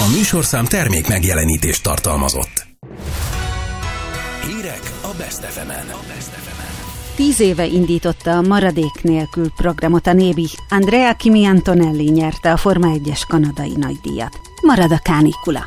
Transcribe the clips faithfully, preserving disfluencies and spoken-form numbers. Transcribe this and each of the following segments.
A műsorszám termék megjelenítést tartalmazott. Hírek a Best ef emen. Tíz éve indította a Maradék nélkül programot a Nébi. Andrea Kimi Antonelli nyerte a Forma egyes kanadai nagydíjat. Marad a kánikula.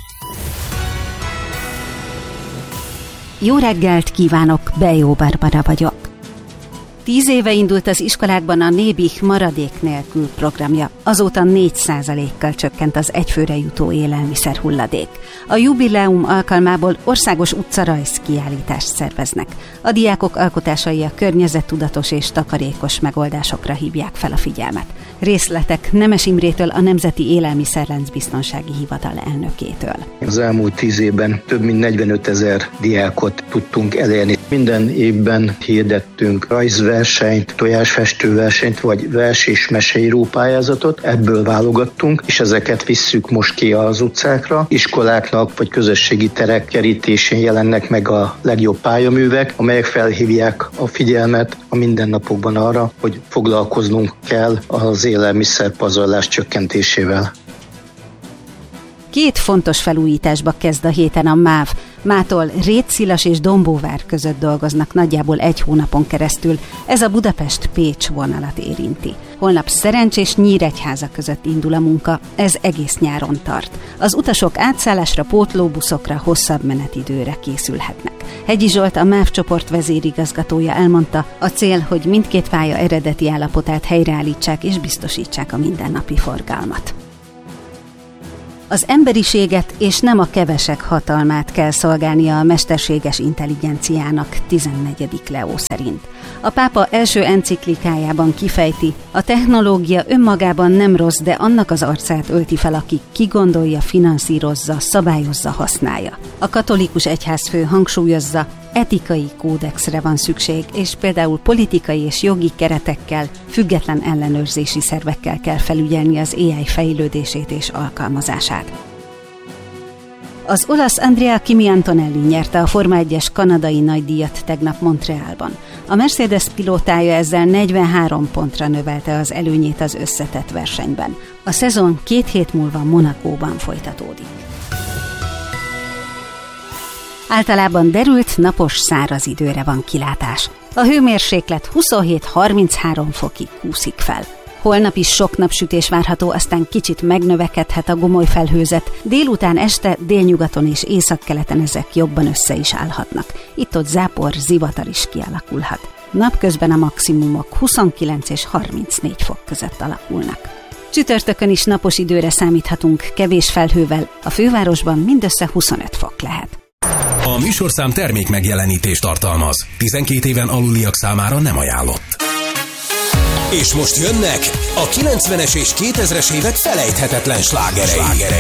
Jó reggelt kívánok, Bejó Barbara vagyok. Tíz éve indult az iskolákban a Nébi Maradék nélkül programja. Azóta négy százalékkal csökkent az egyfőre jutó élelmiszer hulladék. A jubileum alkalmából országos utcarajz kiállítást szerveznek. A diákok alkotásai a környezettudatos és takarékos megoldásokra hívják fel a figyelmet. Részletek Nemes Imrétől, a Nemzeti Élelmiszerláncbiztonsági Hivatal elnökétől. Az elmúlt tíz évben több mint negyvenöt ezer diákot tudtunk elérni. Minden évben hirdettünk rajzversenyt, tojásfestőversenyt, vagy vers- és meseíró pályázatot. Ebből válogattunk, és ezeket visszük most ki az utcákra. Iskoláknak vagy közösségi terek kerítésén jelennek meg a legjobb pályaművek, amelyek felhívják a figyelmet a mindennapokban arra, hogy foglalkoznunk kell az élelmiszerpazarlás csökkentésével. Két fontos felújításba kezd a héten a MÁV. Mától Rétszilas és Dombóvár között dolgoznak nagyjából egy hónapon keresztül. Ez a Budapest-Pécs vonalat érinti. Holnap Szerencs és Nyíregyháza között indul a munka, ez egész nyáron tart. Az utasok átszállásra, pótlóbuszokra, hosszabb menetidőre készülhetnek. Hegyi Zsolt, a MÁV csoport vezérigazgatója elmondta, a cél, hogy mindkét pálya eredeti állapotát helyreállítsák és biztosítsák a mindennapi forgalmat. Az emberiséget és nem a kevesek hatalmát kell szolgálnia a mesterséges intelligenciának, tizennegyedik Leó szerint. A pápa első enciklikájában kifejti, a technológia önmagában nem rossz, de annak az arcát ölti fel, aki kigondolja, finanszírozza, szabályozza, használja. A katolikus egyházfő hangsúlyozza, etikai kódexre van szükség, és például politikai és jogi keretekkel, független ellenőrzési szervekkel kell felügyelni az á i fejlődését és alkalmazását. Az olasz Andrea Kimi Antonelli nyerte a Forma egyes kanadai nagydíjat tegnap Montrealban. A Mercedes pilótája ezzel negyvenhárom pontra növelte az előnyét az összetett versenyben. A szezon két hét múlva Monacóban folytatódik. Általában derült, napos, száraz időre van kilátás. A hőmérséklet huszonhét-harminchárom fokig kúszik fel. Holnap is sok napsütés várható, aztán kicsit megnövekedhet a gomoly felhőzet. Délután, este délnyugaton és északkeleten ezek jobban össze is állhatnak. Itt-ott zápor, zivatar is kialakulhat. Napközben a maximumok huszonkilenc és harmincnégy fok között alakulnak. Csütörtökön is napos időre számíthatunk, kevés felhővel, a fővárosban mindössze huszonöt fok lehet. A műsorszám termék megjelenítést tartalmaz. tizenkét éven aluliak számára nem ajánlott. És most jönnek a kilencvenes és kétezres évek felejthetetlen slágerei.